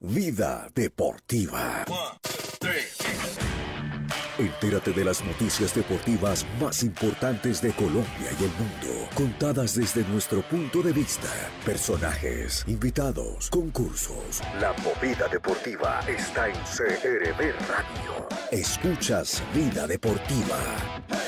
Vida Deportiva. Entérate de las noticias deportivas más importantes de Colombia y el mundo, contadas desde nuestro punto de vista. Personajes, invitados, concursos. La movida deportiva está en CRB Radio. Escuchas Vida Deportiva.